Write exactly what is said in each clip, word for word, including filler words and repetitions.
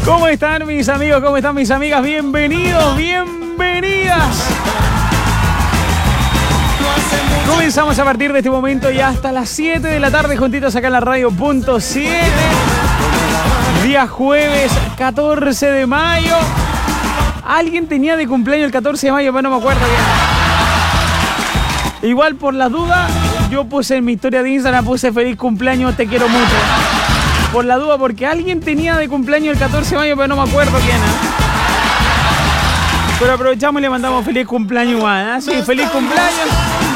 ¿Cómo están mis amigos? ¿Cómo están mis amigas? Bienvenidos, bienvenidas. Comenzamos a partir de este momento y hasta las siete de la tarde juntitos acá en la radio punto siete. Día jueves catorce de mayo. Alguien tenía de cumpleaños el catorce de mayo, pero no me acuerdo bien. Igual por la duda, yo puse en mi historia de Instagram, puse feliz cumpleaños, te quiero mucho. Por la duda, porque alguien tenía de cumpleaños el catorce de mayo, pero no me acuerdo quién, ¿eh? Pero aprovechamos y le mandamos feliz cumpleaños igual, ¿eh? Sí, feliz cumpleaños.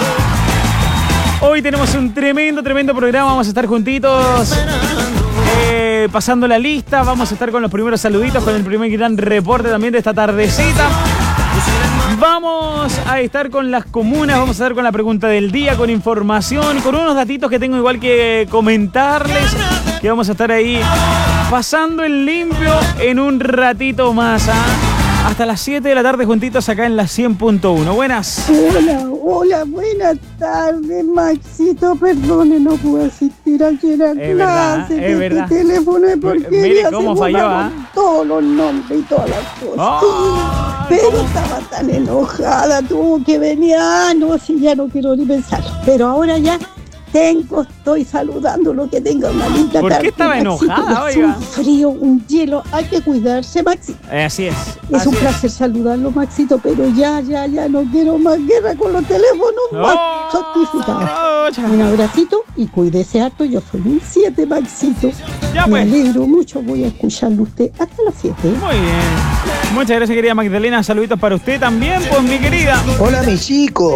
Hoy tenemos un tremendo, tremendo programa. Vamos a estar juntitos eh, pasando la lista. Vamos a estar con los primeros saluditos, con el primer gran reporte también de esta tardecita. Vamos a estar con las comunas, vamos a estar con la pregunta del día, con información, con unos datitos que tengo igual que comentarles, que vamos a estar ahí pasando el limpio en un ratito más, ¿eh? Hasta las siete de la tarde juntitos acá en la cien punto uno. Buenas. Hola, hola, buenas tardes, Maxito. Perdone, no pude asistir ayer a Es clase. verdad, es verdad. Este teléfono es porque Mire cómo falló, ¿ah? ¿eh? Todos los nombres y todas las cosas. Oh, Pero ¿cómo? estaba tan enojada, tuvo que venir. Ah, no, si ya no quiero ni pensar. Pero ahora ya tengo, estoy saludando lo que tenga una linda ¿Por tarde. qué estaba Maxito, enojada, es oiga? un frío, un hielo, hay que cuidarse, Maxito. Eh, así es. Es así un placer saludarlo, Maxito, pero ya, ya, ya no quiero más guerra con los teléfonos más Oh, sofisticados. oh, ya. Un abracito y cuídese harto. Yo soy un siete, Maxito. Ya, Me pues. alegro mucho, voy a escucharlo usted hasta las siete. Muy bien. Muchas gracias, querida Magdalena. Saluditos para usted también, pues, mi querida. Hola, mi chico.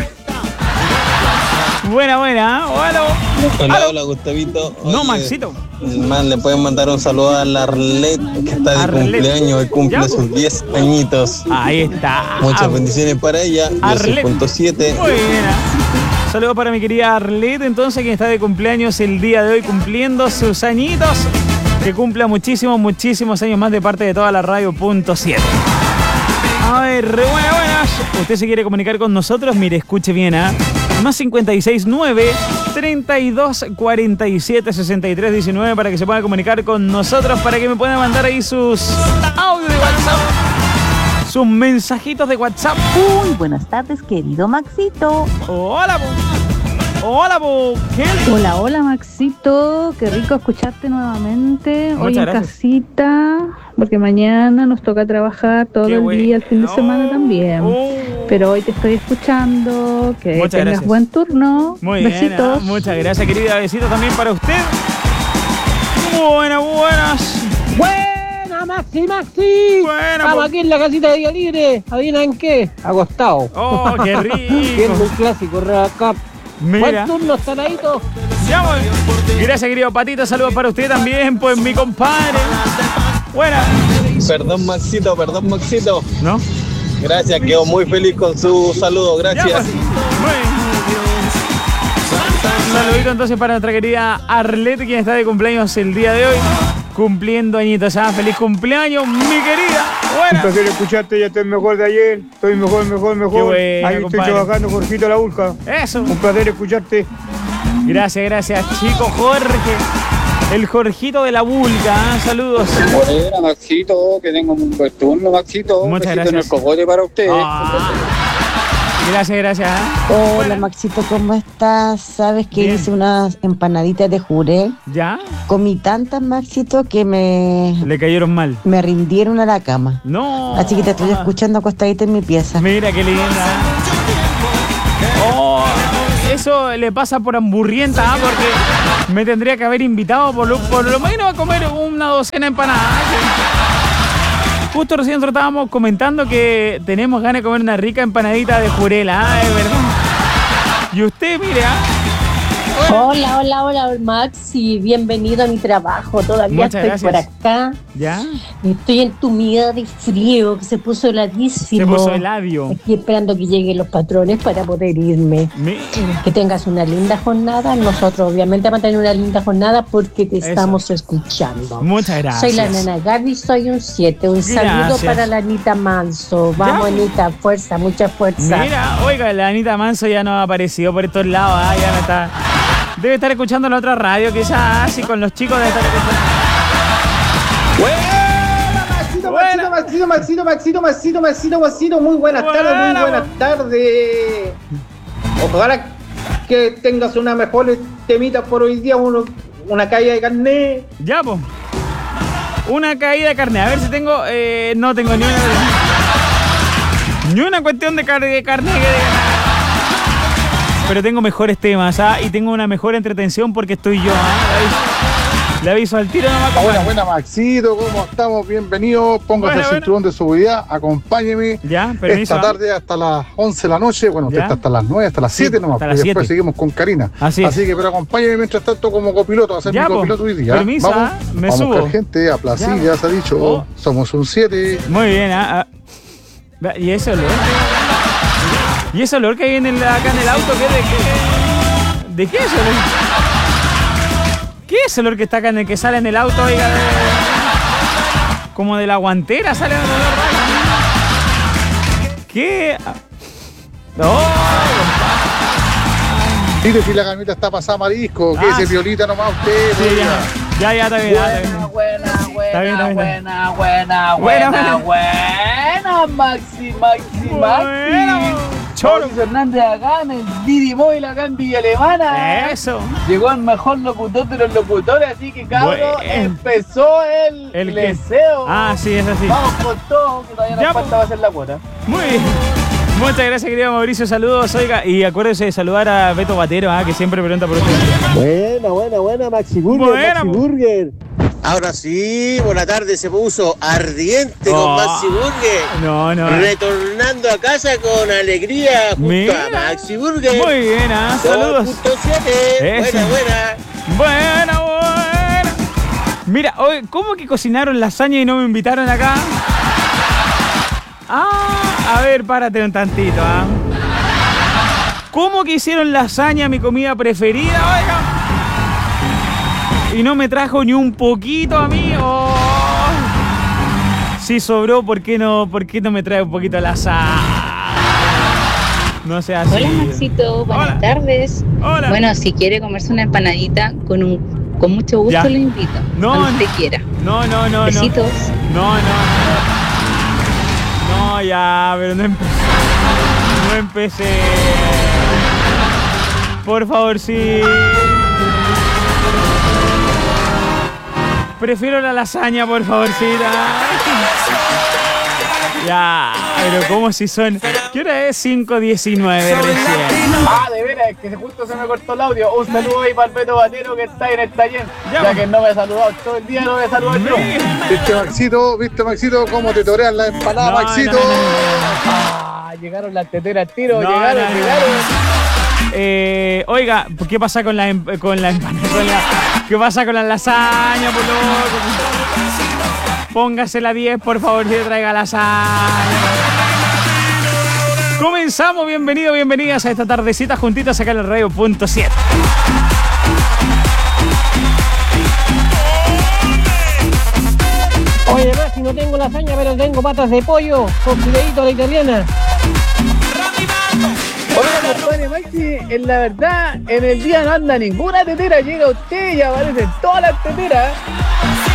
Buena, buena. Hola. Hola, hola, Gustavito. No, Oye, Maxito. Man, le pueden mandar un saludo a la Arlet, que está de Arlet. cumpleaños, hoy cumple Ya, sus diez añitos. Ahí está. Muchas bendiciones para ella. Yo soy Arlet. punto siete. Muy bien. Saludos para mi querida Arlet, entonces, quien está de cumpleaños el día de hoy, cumpliendo sus añitos. Que cumpla muchísimos, muchísimos años más de parte de toda la radio punto siete. A ver, buenas, buenas. Usted se quiere comunicar con nosotros, mire, escuche bien, ¿ah? ¿eh? Más cincuenta y seis nueve, treinta y dos, cuarenta y siete, sesenta y tres, diecinueve para que se pueda comunicar con nosotros, para que me puedan mandar ahí sus audios de WhatsApp, sus mensajitos de WhatsApp. Muy buenas tardes, querido Maxito. Hola, bo. Hola, bo. ¿Qué? Hola, hola, Maxito. Qué rico escucharte nuevamente. Muchas Hoy en gracias. casita, porque mañana nos toca trabajar todo Qué el bueno. día, el fin de semana también. Oh. Pero hoy te estoy escuchando. Que Muchas tengas gracias. buen turno. Muy bien, Besitos. ah, muchas gracias, querida. Besitos también para usted. Buenas, buenas. Buena, Maxi, Maxi. Buena, Estamos po- aquí en la casita de día libre. ¿Adivina en qué? Acostado. Oh, qué Viendo rico. un clásico, Recap. Mira. Buen turno, taladito. Ya voy. Gracias, querido Patito. Saludos para usted también, pues mi compadre. Buena. Perdón, Maxito, perdón, Maxito. ¿No? Gracias, quedo muy feliz con su saludo. Ya, Gracias. pues. Muy bien. Un saludito entonces para nuestra querida Arlette, quien está de cumpleaños el día de hoy. Cumpliendo añitos. ¿Ah? Feliz cumpleaños, mi querida. Un Buena. placer escucharte, ya estoy mejor de ayer. Estoy mejor, mejor, Qué mejor. bueno, Ahí estoy compadre. trabajando, Jorgito La Urca. Eso. Un placer escucharte. Gracias, gracias, chico Jorge. El Jorgito de la Vulca. ¿Ah? Saludos. Buena, Maxito, que tengo un buen turno, Maxito. Muchas Besito en gracias. el cogote para usted. Ah. Gracias, gracias. ¿Ah? Hola, Buena. Maxito, ¿cómo estás? ¿Sabes que Bien. hice unas empanaditas de jurel? ¿Ya? Comí tantas, Maxito, que me, Le cayeron mal. me rindieron a la cama. No. Así que te estoy escuchando acostadita en mi pieza. Mira qué linda. Oh, eso le pasa por hamburrienta, ¿ah? Porque me tendría que haber invitado por lo, por lo menos a comer una docena de empanadas. Justo recién nosotros estábamos comentando que tenemos ganas de comer una rica empanadita de jurela, ¿ah? Es verdad. Y usted, mire, ¿ah? Hola, hola, hola, Maxi. Bienvenido a mi trabajo. Todavía Muchas estoy gracias. por acá. ¿Ya? Estoy entumida de frío, que se puso heladísimo. Se puso heladio. Estoy esperando que lleguen los patrones para poder irme. Mi- Que tengas una linda jornada. Nosotros, obviamente, vamos a tener una linda jornada porque te Eso. estamos escuchando. Muchas gracias. Soy la nena Gaby, soy un siete. Un saludo Gracias. para la Anita Manso. Vamos, Ya. Anita, fuerza, mucha fuerza. Mira, oiga, la Anita Manso ya no ha aparecido por estos lados, ah, ya no está. Debe estar escuchando la otra radio, quizás, y con los chicos debe estar escuchando. Maxito, Maxito, Maxito, Maxito, Maxito, Maxito, muy buenas Buena, tardes, muy buenas po. tardes. Ojalá que tengas una mejor temita por hoy día, uno, una caída de carnet. Ya, po. Una caída de carne. A ver si tengo. Eh, no tengo ni una. Ni una cuestión de, car de carne que de Pero tengo mejores temas, ¿ah? Y tengo una mejor entretención porque estoy yo, ¿ah? Le aviso al tiro nomás. Buena, buena, Maxito, ¿cómo estamos? Bienvenidos. Póngase Buena, el cinturón de seguridad, acompáñeme. Ya, permiso. Esta tarde hasta las once de la noche, bueno, usted Ya. está hasta las nueve, hasta las Sí, siete nomás, hasta porque las después siete. seguimos con Karina. Así es. que, pero acompáñeme mientras tanto como copiloto, va a ser Ya, mi po. copiloto hoy día. Permiso, Vamos, ¿ah? Me vamos a subo. buscar gente, a Placilla, Ya. ya se ha dicho, Oh. somos un siete. Muy bien, ¿ah? ah. Ve- ¿Y ese olor? ¿Y ese olor que hay en el, acá en el auto? ¿Qué, de, qué, ¿De qué es ese olor? ¿Qué es ese olor que está acá en el que sale en el auto? Oiga, de- como de la guantera sale un olor raro. ¿Qué? No. Mire si la camita está pasada marisco, que Ah, ese sí. violita nomás usted. Sí, pues, ya. Ya, ya, está bien. ya, está bien. buena, Está bien, está bien, está bien. buena, buena, Buena, buena. buena, Maxi, Maxi, Bueno, choro. Mauricio Hernández acá en el Didi Móvil acá en Villa Alemana. Eso. Llegó el mejor locutor de los locutores, así que cabrón, Bueno. empezó el, ¿El qué? leseo. Ah, sí, es así. Vamos con todo, que todavía Ya, nos po. falta hacer la cuota. Muy bien. Muchas gracias, querido Mauricio. Saludos, oiga. Y acuérdese de saludar a Beto Batero, ¿ah? Que siempre pregunta por usted. Buena, buena, buena, Maxi Burger, Buena, Maxi po. Burger. Ahora sí, buena tarde, se puso ardiente Oh. con Maxi Burger. No, no. Retornando a casa con alegría junto Mira. a Maxi Burger. Muy bien, ¿ah? Saludos. dos punto siete. Eso. Buena, buena. Buena, buena. Mira, hoy, ¿cómo que cocinaron lasaña y no me invitaron acá? Ah, a ver, párate un tantito, ¿ah? ¿Cómo que hicieron lasaña, mi comida preferida, oiga? Y no me trajo ni un poquito a mí. Oh. Si sobró, ¿por qué no, por qué no me trae un poquito de lasaña? No sea así. Hola Maxito, buenas Hola. tardes. Hola. Bueno, si quiere comerse una empanadita, con un con mucho gusto Ya. lo invito. No, cuando usted no. quiera. No, no, no, no. Besitos. No, no, no. No, ya, pero no empecé. No empecé. Por favor, sí. Prefiero la lasaña, por favorcita. Ya, pero como si son... ¿Qué hora es? cinco diecinueve recién. Ah, de veras, que justo se me cortó el audio. Un saludo ahí para el Beto Batero que está en el taller. Ya, Ya, pues. que no me ha saludado todo el día, no me ha saludado el no. ¿Viste, Maxito? ¿Viste, Maxito? ¿Cómo te torean la empanada, No, Maxito? no, no, no. Ah, llegaron las teteras al tiro, No, llegaron, no, no. llegaron. Eh, oiga, ¿qué pasa con la em- con la empanada? Con la, ¿Qué pasa con la lasaña, por loco? Póngase la diez, por favor, si traiga lasaña. Comenzamos, bienvenido, bienvenidas a esta tardecita juntitas acá en el radio punto siete. Oye, Maxi, no tengo lasaña, pero tengo patas de pollo con fideíto a la italiana. Oiga, compadre Maxi, en la verdad, en el día no anda ninguna tetera. Llega usted y aparecen todas las teteras.